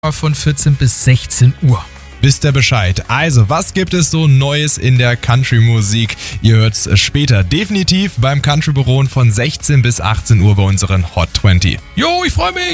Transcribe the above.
von 14 bis 16 Uhr. Wisst ihr Bescheid? Also, was gibt es so Neues in der Country-Musik? Ihr hört's später definitiv beim Country-Büro von 16 bis 18 Uhr bei unseren Hot 20. Jo, ich freue mich!